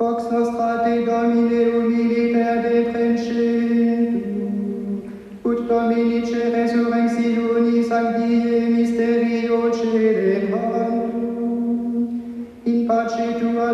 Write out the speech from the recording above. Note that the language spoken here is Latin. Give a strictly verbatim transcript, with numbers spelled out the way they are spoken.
Vox nostra te Domine humiliter deprencetur, ut Dominice resurrectioni sancti mysterio cede